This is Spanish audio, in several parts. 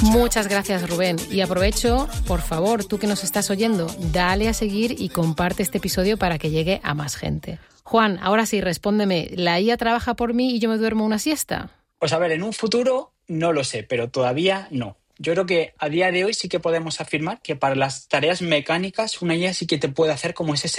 Muchas gracias, Rubén. Y aprovecho, por favor, tú que nos estás oyendo, dale a seguir y comparte este episodio para que llegue a más gente. Juan, ahora sí, respóndeme, ¿la IA trabaja por mí y yo me duermo una siesta? Pues a ver, en un futuro no lo sé, pero todavía no. Yo creo que a día de hoy sí que podemos afirmar que para las tareas mecánicas una IA sí que te puede hacer como ese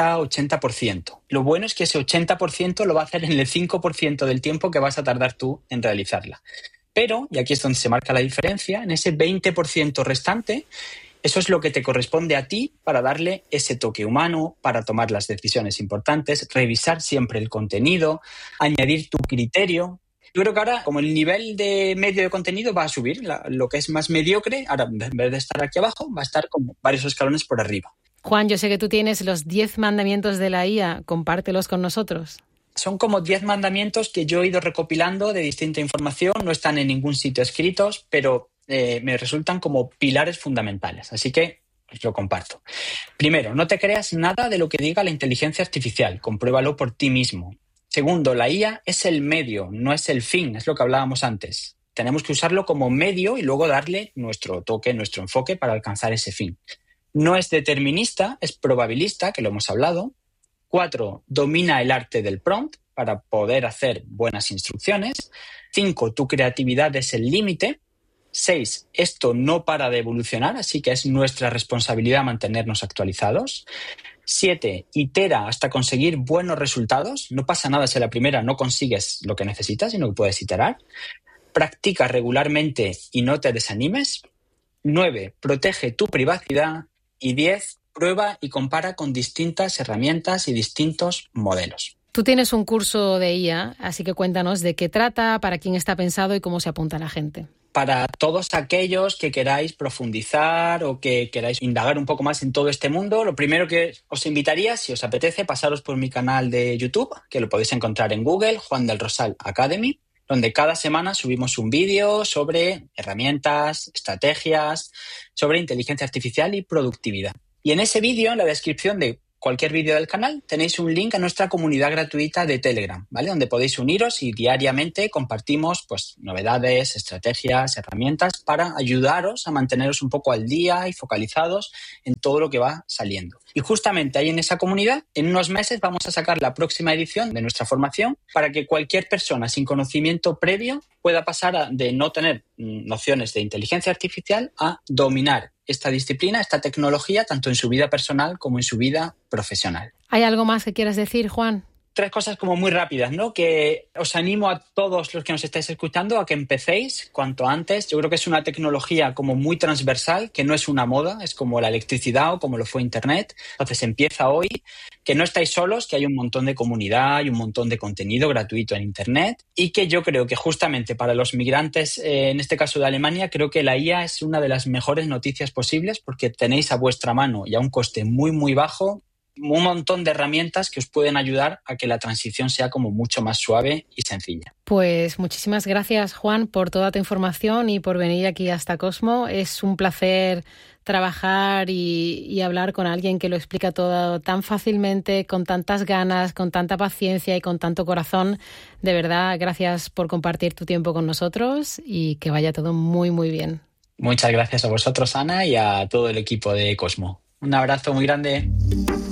70-80%. Lo bueno es que ese 80% lo va a hacer en el 5% del tiempo que vas a tardar tú en realizarla. Pero, y aquí es donde se marca la diferencia, en ese 20% restante, eso es lo que te corresponde a ti para darle ese toque humano, para tomar las decisiones importantes, revisar siempre el contenido, añadir tu criterio. Yo creo que ahora, como el nivel de medio de contenido va a subir, lo que es más mediocre, ahora en vez de estar aquí abajo, va a estar como varios escalones por arriba. Juan, yo sé que tú tienes los 10 mandamientos de la IA, compártelos con nosotros. Son como 10 mandamientos que yo he ido recopilando de distinta información, no están en ningún sitio escritos, pero me resultan como pilares fundamentales, así que os lo comparto. Primero, no te creas nada de lo que diga la inteligencia artificial, compruébalo por ti mismo. Segundo, la IA es el medio, no es el fin, es lo que hablábamos antes. Tenemos que usarlo como medio y luego darle nuestro toque, nuestro enfoque para alcanzar ese fin. No es determinista, es probabilista, que lo hemos hablado. 4, domina el arte del prompt para poder hacer buenas instrucciones. 5, tu creatividad es el límite. 6, esto no para de evolucionar, así que es nuestra responsabilidad mantenernos actualizados. 7, itera hasta conseguir buenos resultados. No pasa nada si a la primera no consigues lo que necesitas, sino que puedes iterar. Practica regularmente y no te desanimes. 9, protege tu privacidad. Y 10, prueba y compara con distintas herramientas y distintos modelos. Tú tienes un curso de IA, así que cuéntanos de qué trata, para quién está pensado y cómo se apunta la gente. Para todos aquellos que queráis profundizar o que queráis indagar un poco más en todo este mundo, lo primero que os invitaría, si os apetece, pasaros por mi canal de YouTube, que lo podéis encontrar en Google, Juan del Rosal Academy, donde cada semana subimos un vídeo sobre herramientas, estrategias, sobre inteligencia artificial y productividad. Y en ese vídeo, en la descripción de cualquier vídeo del canal, tenéis un link a nuestra comunidad gratuita de Telegram, ¿vale? Donde podéis uniros y diariamente compartimos pues, novedades, estrategias, herramientas para ayudaros a manteneros un poco al día y focalizados en todo lo que va saliendo. Y justamente ahí en esa comunidad, en unos meses vamos a sacar la próxima edición de nuestra formación para que cualquier persona sin conocimiento previo pueda pasar de no tener nociones de inteligencia artificial a dominar esta disciplina, esta tecnología, tanto en su vida personal como en su vida profesional. ¿Hay algo más que quieras decir, Juan? 3 cosas como muy rápidas, ¿no? Que os animo a todos los que nos estáis escuchando a que empecéis cuanto antes. Yo creo que es una tecnología como muy transversal, que no es una moda, es como la electricidad o como lo fue Internet. Entonces empieza hoy, que no estáis solos, que hay un montón de comunidad y un montón de contenido gratuito en Internet y que yo creo que justamente para los migrantes, en este caso de Alemania, creo que la IA es una de las mejores noticias posibles porque tenéis a vuestra mano y a un coste muy, muy bajo un montón de herramientas que os pueden ayudar a que la transición sea como mucho más suave y sencilla. Pues muchísimas gracias, Juan, por toda tu información y por venir aquí hasta Cosmo. Es un placer trabajar y hablar con alguien que lo explica todo tan fácilmente, con tantas ganas, con tanta paciencia y con tanto corazón. De verdad, gracias por compartir tu tiempo con nosotros y que vaya todo muy, muy bien. Muchas gracias a vosotros, Ana, y a todo el equipo de Cosmo. Un abrazo muy grande.